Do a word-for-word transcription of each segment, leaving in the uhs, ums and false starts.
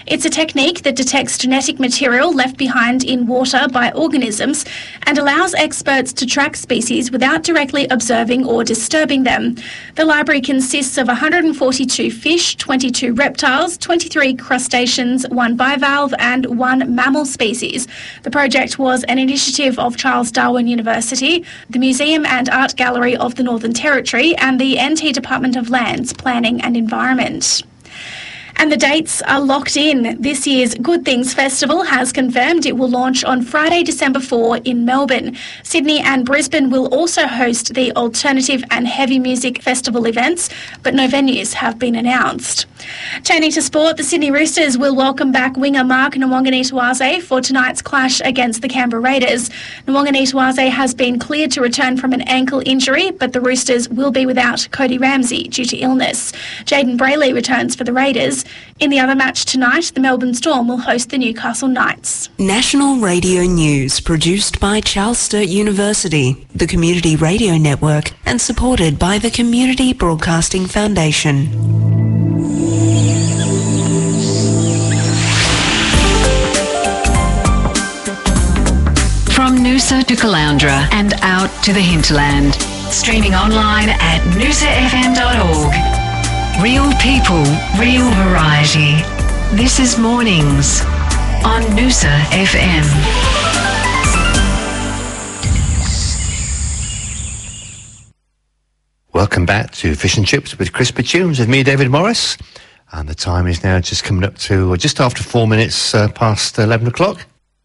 It's a technique that detects genetic material left behind in water by organisms and allows experts to track species without directly observing or disturbing them. The library consists of one hundred forty-two fish, twenty-two reptiles, twenty-three crustaceans, one bivalve and one mammal species. The project was an initiative of Charles Darwin University, the Museum and Art Gallery of the Northern Territory and the N T Department of Lands, Planning and Environment. And the dates are locked in. This year's Good Things Festival has confirmed it will launch on Friday, December fourth in Melbourne. Sydney and Brisbane will also host the Alternative and Heavy Music Festival events, but no venues have been announced. Turning to sport, the Sydney Roosters will welcome back winger Mark Nwanganitawase for tonight's clash against the Canberra Raiders. Nwanganitawase has been cleared to return from an ankle injury, but the Roosters will be without Cody Ramsey due to illness. Jaden Brayley returns for the Raiders. In the other match tonight, the Melbourne Storm will host the Newcastle Knights. National Radio News, produced by Charles Sturt University, the Community Radio Network, and supported by the Community Broadcasting Foundation. From Noosa to Caloundra and out to the hinterland. Streaming online at noosa f m dot org. Real people, real variety. This is Mornings on Noosa F M. Welcome back to Fish and Chips with Crispy Tunes with me, David Morris. And the time is now just coming up to, or just after four minutes uh, past eleven o'clock.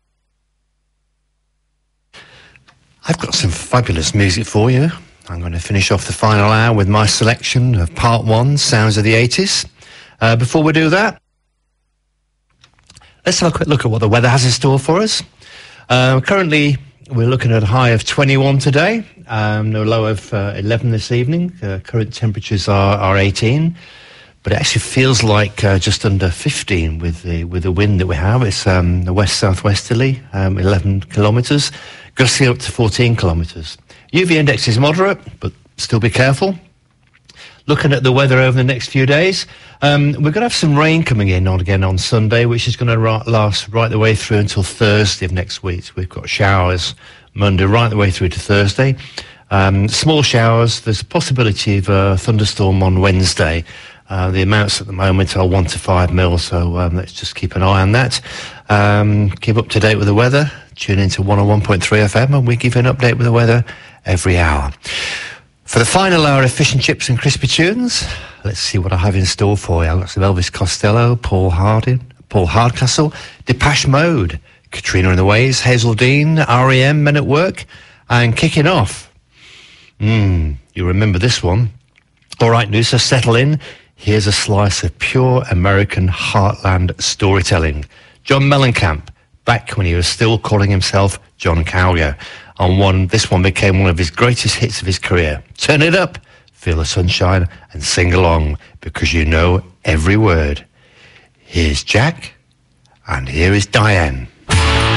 I've got some fabulous music for you. I'm going to finish off the final hour with my selection of part one, Sounds of the eighties. Uh, before we do that, let's have a quick look at what the weather has in store for us. Uh, currently, we're looking at a high of twenty-one today, um, no low of uh, eleven this evening. Uh, current temperatures are, are eighteen, but it actually feels like uh, just under fifteen with the with the wind that we have. It's um, the west-southwesterly, um, eleven kilometres, gusting up to fourteen kilometres. U V index is moderate, but still be careful. Looking at the weather over the next few days, um, we're going to have some rain coming in on again on Sunday, which is going to ra- last right the way through until Thursday of next week. We've got showers Monday right the way through to Thursday. Um, small showers. There's a possibility of a thunderstorm on Wednesday. Uh, the amounts at the moment are one to five mil, so um, let's just keep an eye on that. Um, keep up to date with the weather. Tune into one oh one point three F M, and we give you an update with the weather every hour. For the final hour of Fish and Chips and Crispy Tunes, let's see what I have in store for you. I've got some Elvis Costello, Paul Hardin, Paul Hardcastle, Depeche Mode, Katrina and the Waves, Hazel Dean, R E M, Men at Work, and kicking off. Mmm, you remember this one. All right, Noosa, settle in. Here's a slice of pure American heartland storytelling. John Mellencamp, back when he was still calling himself John Cowyer. On one, this one became one of his greatest hits of his career. Turn it up, feel the sunshine, and sing along, because you know every word. Here's Jack, and here is Diane.